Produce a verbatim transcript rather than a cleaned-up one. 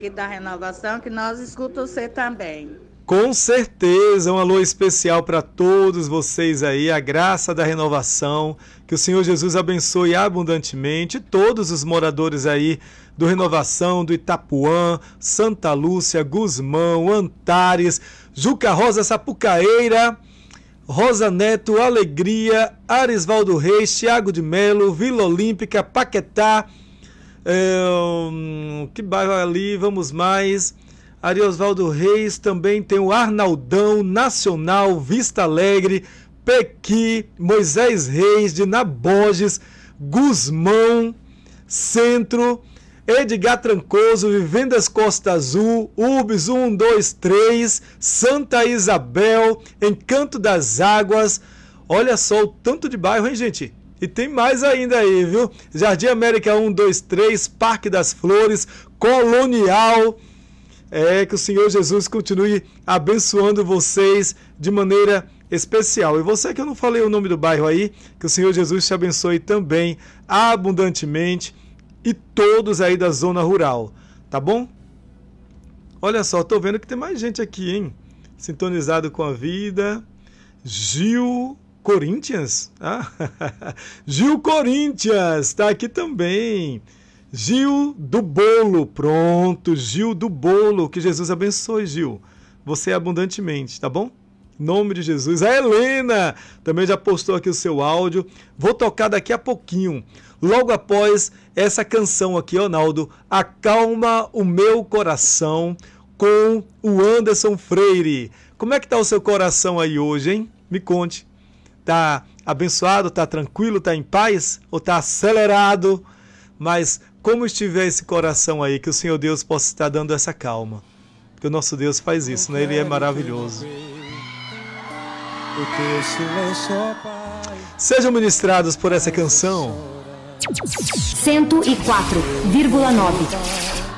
E da renovação, que nós escutamos você também. Com certeza, um alô especial para todos vocês aí, a graça da renovação, que o Senhor Jesus abençoe abundantemente todos os moradores aí do Renovação, do Itapuã, Santa Lúcia, Gusmão, Antares, Juca Rosa, Sapucaeira, Rosa Neto, Alegria, Arisvaldo Reis, Thiago de Melo, Vila Olímpica, Paquetá, é, um, que bairro ali, vamos mais... Ariosvaldo Reis, também tem o Arnaldão, Nacional, Vista Alegre, Pequi, Moisés Reis, de Naboges, Gusmão, Centro, Edgar Trancoso, Vivendas Costa Azul, Urbs um, dois, três, Santa Isabel, Encanto das Águas. Olha só o tanto de bairro, hein, gente? E tem mais ainda aí, viu? Jardim América um, dois, três, Parque das Flores, Colonial. É, que o Senhor Jesus continue abençoando vocês de maneira especial. E você que eu não falei o nome do bairro aí, que o Senhor Jesus te abençoe também abundantemente e todos aí da zona rural, tá bom? Olha só, tô vendo que tem mais gente aqui, hein? Sintonizado com a vida. Gil Corinthians? Ah, Gil Corinthians, tá aqui também. Gil do Bolo, pronto, Gil do Bolo, que Jesus abençoe, Gil, você abundantemente, tá bom? Em nome de Jesus. A Helena também já postou aqui o seu áudio, vou tocar daqui a pouquinho, logo após essa canção aqui, Ronaldo, Acalma o Meu Coração, com o Anderson Freire. Como é que tá o seu coração aí hoje, hein? Me conte, tá abençoado, tá tranquilo, tá em paz ou tá acelerado? Mas como estiver esse coração aí, que o Senhor Deus possa estar dando essa calma. Porque o nosso Deus faz isso, né? Ele é maravilhoso. Sejam ministrados por essa canção. cento e quatro vírgula nove